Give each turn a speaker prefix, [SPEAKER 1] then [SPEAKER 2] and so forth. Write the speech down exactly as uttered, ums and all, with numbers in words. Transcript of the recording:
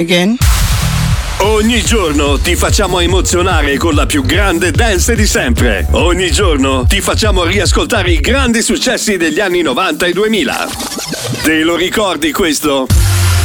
[SPEAKER 1] Again?
[SPEAKER 2] Ogni giorno ti facciamo emozionare con la più grande dance di sempre. Ogni giorno ti facciamo riascoltare i grandi successi degli anni novanta e duemila. Te lo ricordi questo?